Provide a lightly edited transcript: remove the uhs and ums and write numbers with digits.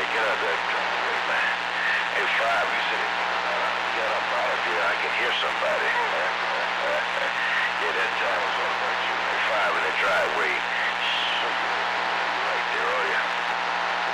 get out of that truck. Hey, Five, you said get up out of here. I can hear somebody. Yeah, that time was all about you. Hey, Five in the driveway.